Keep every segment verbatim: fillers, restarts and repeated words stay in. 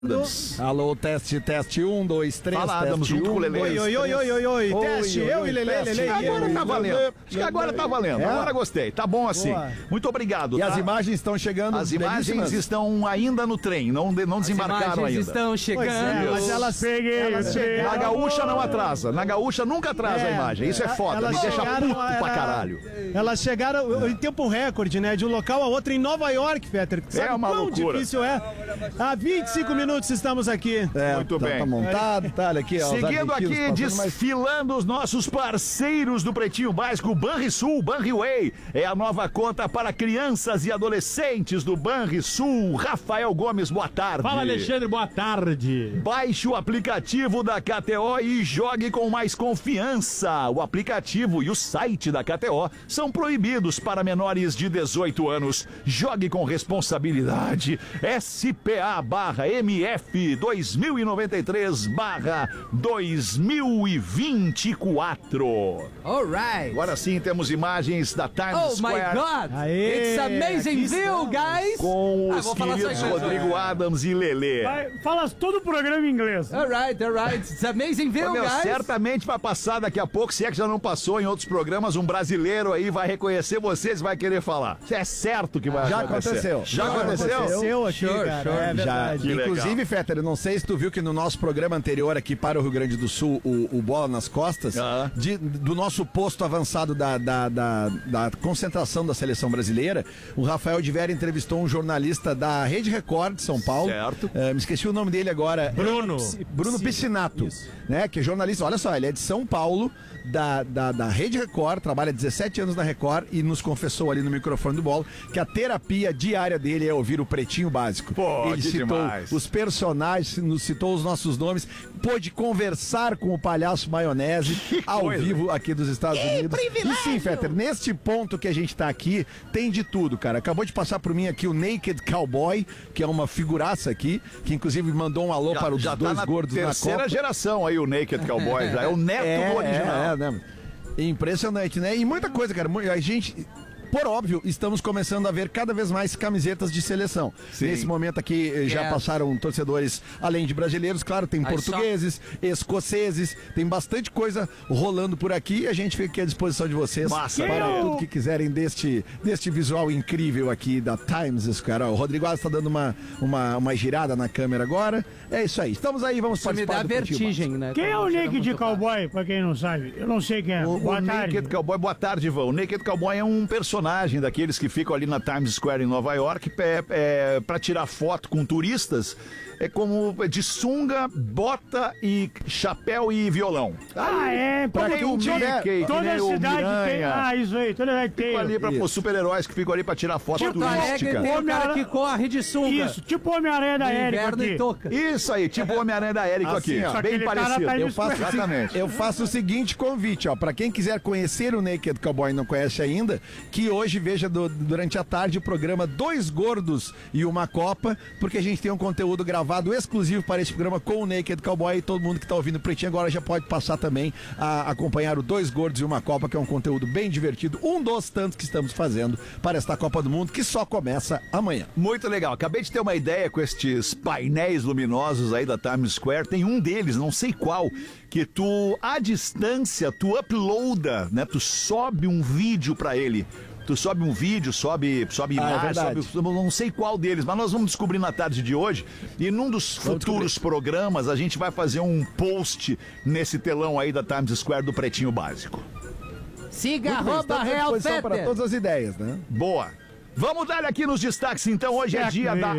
Alô, teste, teste, um, dois, três, Fala, teste, Adams, junto um, com o Lelê. dois, Oi, oi, oi, oi, oi, teste, eu e Lelê, Lelê. Agora tá valendo, acho que agora tá valendo, agora gostei, tá bom assim. Boa. Muito obrigado. E tá? as imagens estão chegando. As imagens belíssimas. estão ainda no trem, não, de- não desembarcaram ainda. estão chegando. É, mas elas, Peguei, elas peguei. chegaram. Na gaúcha não atrasa, na gaúcha nunca atrasa a É, imagem, isso é foda, elas me deixa chegaram, puto era- pra caralho. Elas chegaram em tempo recorde, né? De um local a outro em Nova York, Fetter. Sabe É uma quão loucura. difícil é? Há vinte e cinco minutos estamos aqui. É, Muito tá, bem. tá montado, tá, olha aqui, ó. os Seguindo argentinos aqui, passando, mas- desfilando os nossos parceiros do Pretinho Básico, Banrisul, Banriway, é a nova conta para crianças e adolescentes do Banrisul. Rafael Gomes, boa tarde. Fala, Alexandre, boa tarde. Baixe o aplicativo da K T O e jogue com mais confiança. O aplicativo e o site da K T O são proibidos para menores de dezoito anos. Jogue com responsabilidade. S P A barra M F dois mil e noventa e três barra dois mil e vinte e quatro. Alright. Agora sim temos imagens da Times Oh my Square God. Aê, It's amazing aqui view, guys. com Ah, os vou falar só queridos inglês. Rodrigo Adams e Lelê. Vai, fala todo o programa em inglês. Alright, alright. It's amazing view, Ô, meu, guys. certamente vai passar daqui a pouco, se é que já não passou em outros programas, um brasileiro aí vai reconhecer vocês e vai querer falar. É certo que vai Já acontecer. aconteceu. Já Já aconteceu? Aconteceu aqui, Sure, cara. sure. É Já, verdade. Que inclusive, legal. Fetter, eu não sei se tu viu que no nosso programa anterior aqui para o Rio Grande do Sul, o, o Bola nas Costas, Ah. de- do nosso posto avançado da, da, da, da concentração da seleção brasileira, o Rafael de Vera entrevistou um jornalista da Rede Record de São Paulo. Certo. Eh, me esqueci o nome dele agora. Bruno. Bruno Piscinato, né? Que é jornalista, olha só, ele é de São Paulo, da, da, da Rede Record, trabalha dezessete anos na Record e nos confessou ali no microfone do Bola que a terapia diária dele é ouvir o Pretinho Básico. Pô, ele que citou demais. os personagens, nos citou os nossos nomes, pôde conversar com o palhaço Maionese ao coisa. vivo aqui dos Estados Unidos. E sim, Fetter, neste ponto que a gente tá aqui, tem de tudo, cara. Acabou de passar por mim aqui o Naked Cowboy, que é uma figuraça aqui, que inclusive mandou um alô para os já dois tá na gordos na terceira Copa. geração aí o Naked Cowboy, já é o neto É, do original. é, é, né? Impressionante, né? E muita coisa, cara. Mu- A gente... Por óbvio, estamos começando a ver cada vez mais camisetas de seleção. Sim. Nesse momento aqui eh, já Yes. passaram torcedores, além de brasileiros, claro, tem I portugueses, escoceses, tem bastante coisa rolando por aqui e a gente fica aqui à disposição de vocês Massa, para cara. tudo que quiserem deste, deste visual incrível aqui da Times Square. Ó, o Rodrigo Alves está dando uma, uma, uma girada na câmera agora. É isso aí. Estamos aí, vamos Isso me participar dá do Pretinho vertigem, né? Quem é o Quando chega Naked muito Cowboy, pra quem não sabe? Eu não sei quem é. O, Boa o tarde. Naked Cowboy, boa tarde, Ivan. O Naked Cowboy é um personagem daqueles que ficam ali na Times Square em Nova York é, é, para tirar foto com turistas. É como de sunga, bota e chapéu e violão. Ah, é. Pra Como quem o toda- Mickey, que Toda nem o cidade tem. Miranha. Ah, isso aí. Toda cidade tem. Ficam ali para Isso. os super-heróis que ficam ali para tirar foto Porto Alegre turística. tem o cara Homem- que corre de sunga. Isso, tipo o Homem-Aranha da No Érico inverno aqui. e toca. Isso aí, tipo o Homem-Aranha da Érico Assim, aqui. ó. Só que Bem ele tá na parecido. Times Eu faço, o se- Exatamente. eu faço o seguinte convite, ó, para quem quiser conhecer o Naked Cowboy e não conhece ainda, que hoje veja do- durante a tarde o programa Dois Gordos e uma Copa, porque a gente tem um conteúdo gravado exclusivo para esse programa com o Naked Cowboy e todo mundo que tá ouvindo o Pretinho agora já pode passar também a acompanhar o Dois Gordos e uma Copa, que é um conteúdo bem divertido, um dos tantos que estamos fazendo para esta Copa do Mundo, que só começa amanhã. Muito legal. Acabei de ter uma ideia com estes painéis luminosos aí da Times Square. Tem um deles, não sei qual, que tu, à distância, tu uploada, né? Tu sobe um vídeo pra ele. Tu sobe um vídeo, sobe, sobe Ah, é imagem, verdade. sobe, não sei qual deles, mas nós vamos descobrir na tarde de hoje. E num dos futuros programas, a gente vai fazer um post nesse telão aí da Times Square do Pretinho Básico. Siga Muito bem, arroba estamos à Real disposição para Fetter. todas as ideias, né? Boa. Vamos dar aqui nos destaques, então. Hoje é dia da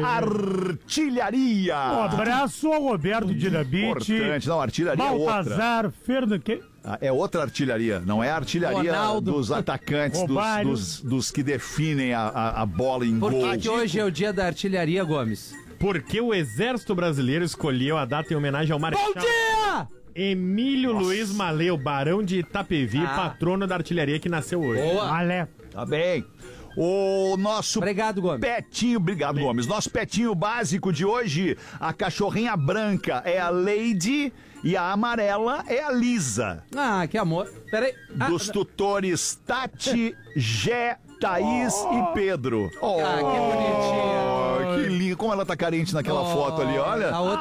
artilharia. Um abraço ao Roberto Dinamite. Importante. Não, artilharia é outra. Baltazar, Fernando. que- Ah, é outra artilharia, não é a artilharia Ronaldo. dos atacantes, dos, Romário. dos, dos que definem a, a, a bola em Por gol. que, que hoje é o dia da artilharia, Gomes? Porque o Exército Brasileiro escolheu a data em homenagem ao Marechal Bom dia! Emílio Luiz Maleu, barão de Itapevi, Ah. patrono da artilharia que nasceu hoje. Boa. Malé. Tá bem. O nosso Obrigado, Gomes. petinho, obrigado, Gomes. Nosso petinho básico de hoje, a cachorrinha branca é a Lady e a amarela é a Lisa. Ah, que amor. Peraí. Ah, Dos tutores Tati, Gé, Thaís e Pedro. Oh, Ah, que bonitinha. que lindo. como ela tá carente naquela Oh, foto ali, olha. a outra